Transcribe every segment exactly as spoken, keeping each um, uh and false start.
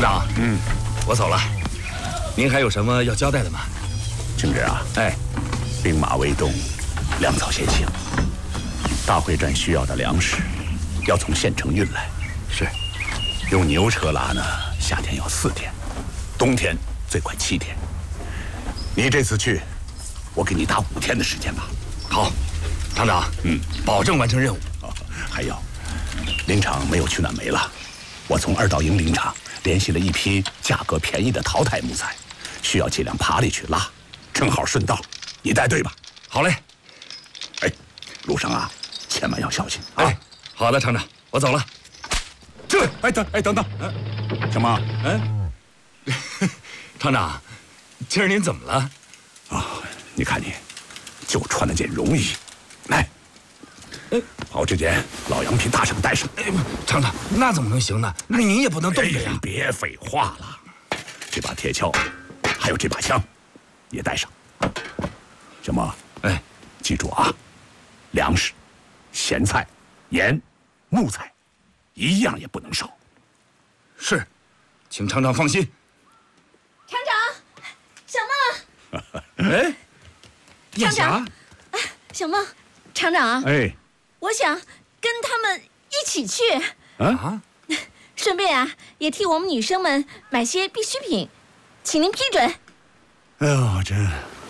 长，嗯，我走了。您还有什么要交代的吗？ 青志啊，哎，兵马未动，粮草先行。大会战需要的粮食，要从县城运来。 是。 用牛车拉呢，夏天要四天，冬天最快七天。你这次去，我给你打五天的时间吧。 好，厂长，嗯，保证完成任务。 哦，还有，林场没有取暖煤了，我从二道营林场联系了一批价格便宜的淘汰木材，需要几辆爬犁去拉，正好顺道，你带队吧。 好嘞。 哎，路上啊，千万要小心啊！ 哎，好的，厂长，我走了。 这，哎等，哎等等，什么？ 嗯，厂长，今儿您怎么了？ 啊、哦，你看你，就穿了件绒衣，来，哎，把我这件老羊皮大晌带上。 哎，厂长，那怎么能行呢？那您也不能动着呀。 哎、别废话了，这把铁锹，还有这把枪，也带上。小莫， 哎， 记住啊，粮食、咸菜、盐、木材。一样也不能少。 是，请厂长放心。 厂长，小孟。哎， 厂长，小孟，厂长。 哎， 我想跟他们一起去。 啊？ 顺便啊，也替我们女生们买些必需品，请您批准。 哎呦，这，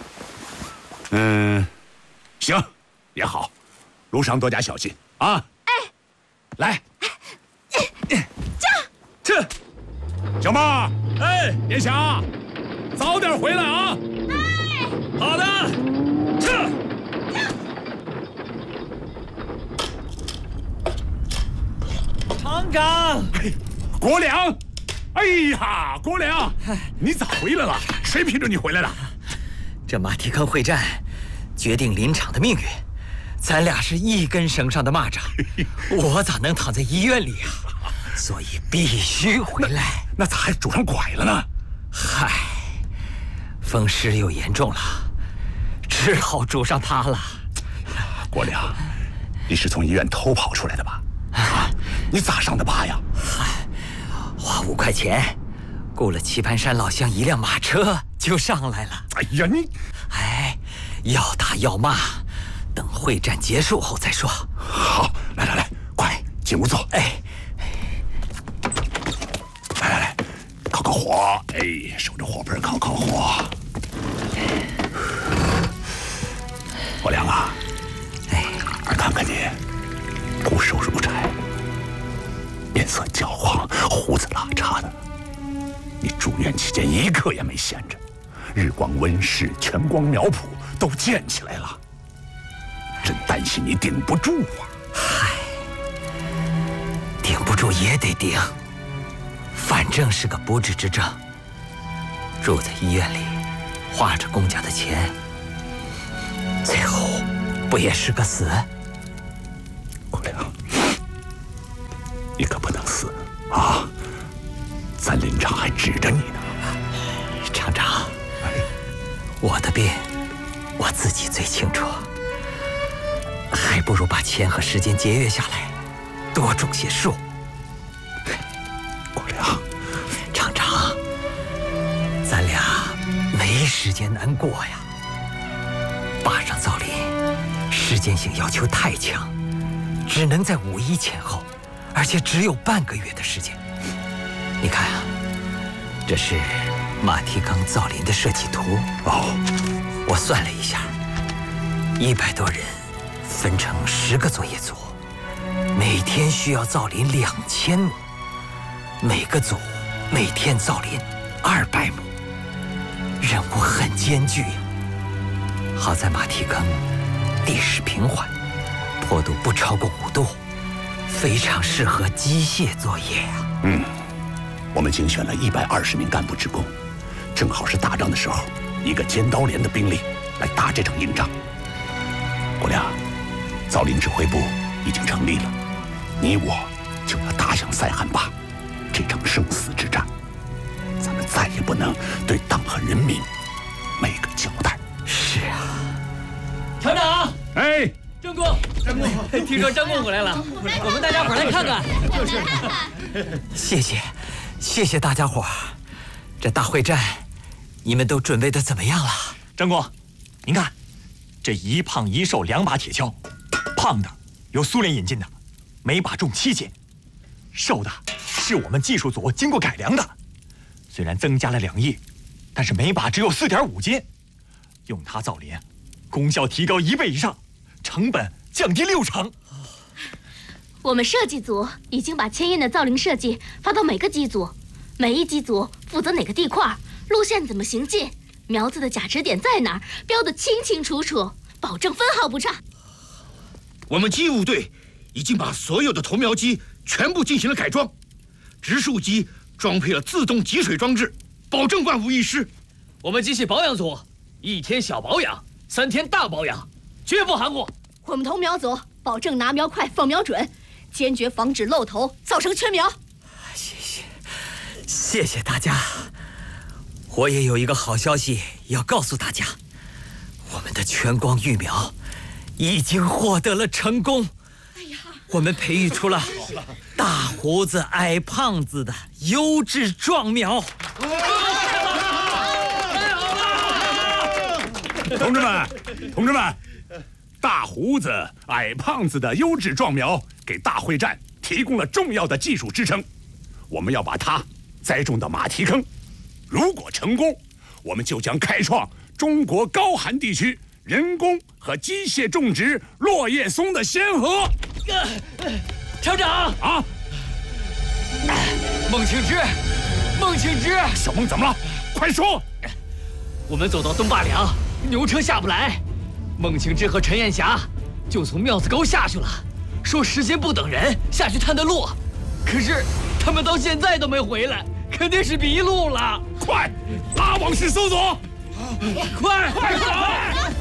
嗯，行，也好，路上多加小心啊。 哎， 来。 这， 这，小孟，哎，连霞，早点回来啊！ 哎， 好的，这， 厂长， 哎，国良，哎呀，国良，你咋回来了？谁批准你回来的？ 这马蹄坑会战，决定林场的命运，咱俩是一根绳上的蚂蚱，我咋能躺在医院里呀？所以必须回来。 那, 那咋还拄上拐了呢？ 嗨，风湿又严重了，只好拄上它了。 国良，你是从医院偷跑出来的吧？啊，你咋上的坝呀？ 嗨，花五块钱，雇了棋盘山老乡一辆马车就上来了。 哎呀，你， 哎，要打要骂，等会战结束后再说。 好，来来来，快进屋坐。 哎。 来来来，烤烤火，哎，守着火盆烤烤火。国良啊， 哎， 看看你，骨瘦如柴，面色焦黄，胡子拉碴的。你住院期间一刻也没闲着，日光温室、全光苗圃都建起来了，真担心你顶不住啊！ 嗨，顶不住也得顶。反正是个不治之症，住在医院里，花着公家的钱，最后不也是个死？ 国良，你可不能死啊！咱林场还指着你呢。 厂长，我的病我自己最清楚，还不如把钱和时间节约下来，多种些树。厂长，咱俩没时间难过呀。坝上造林，时间性要求太强，只能在五一前后，而且只有半个月的时间。你看啊，这是马蹄坑造林的设计图。 哦， 我算了一下，一百多人分成十个作业组，每天需要造林两千亩，每个组每天造林二百亩，任务很艰巨。好在马蹄坑地势平缓，坡度不超过五度，非常适合机械作业啊。 嗯，我们精选了一百二十名干部职工，正好是打仗的时候，一个尖刀连的兵力来打这场硬仗。国良，造林指挥部已经成立了，你我就要打响塞罕坝这场生死之战，咱们再也不能对党和人民没个交代。 是啊， 厂长， 哎， 张公，张公，听说张公回来了，我们大家伙来看看。 就是，谢谢， 谢谢大家伙儿。这大会战，你们都准备的怎么样了？ 张公，您看，这一胖一瘦两把铁锹，胖的由苏联引进的，每把重七斤；瘦的是我们技术组经过改良的，虽然增加了两亿，但是每把只有四点五斤。用它造林，功效提高一倍以上，成本降低六成。 我们设计组已经把千燕的造林设计发到每个机组，每一机组负责哪个地块，路线怎么行进，苗子的假持点在哪儿，标得清清楚楚，保证分毫不差。 我们机务队已经把所有的投苗机全部进行了改装，植树机装配了自动集水装置，保证万无一失。 我们机械保养组一天小保养，三天大保养，绝不含糊。 我们投苗组保证拿苗快，放苗准，坚决防止漏投造成缺苗。 谢谢，谢谢大家。我也有一个好消息要告诉大家，我们的全光育苗已经获得了成功。哎呀，我们培育出了大胡子矮胖子的优质壮苗。 同志们，同志们，大胡子矮胖子的优质壮苗给大会战提供了重要的技术支撑。我们要把它栽种到马蹄坑，如果成功，我们就将开创中国高寒地区人工和机械种植落叶松的先河。 厂长啊， 孟庆之，孟庆之， 小孟怎么了？快说！ 我们走到东坝梁，牛车下不来，孟庆之和陈艳霞就从庙子沟下去了，说时间不等人，下去探探路。可是他们到现在都没回来，肯定是迷路了。 快，拉网式搜索！ 快快走！